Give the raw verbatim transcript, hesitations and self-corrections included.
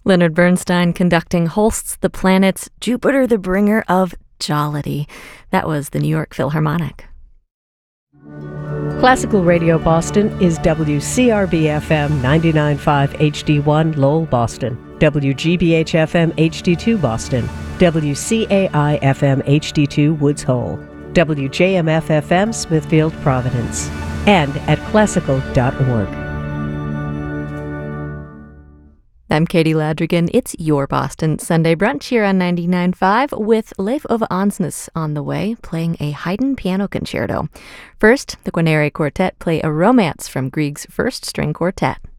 Leonard Bernstein conducting Holst's The Planets, Jupiter the Bringer of Jollity. That was the New York Philharmonic. Classical Radio Boston is W C R B F M ninety-nine point five H D one Lowell, Boston, W G B H F M H D two Boston, W C A I F M H D two Woods Hole, W J M F F M Smithfield, Providence, and at classical dot org. I'm Katie Ladrigan. It's your Boston Sunday brunch here on ninety-nine point five with Leif Ove Ansnes on the way, playing a Haydn piano concerto. First, the Guarneri Quartet play a romance from Grieg's first string quartet.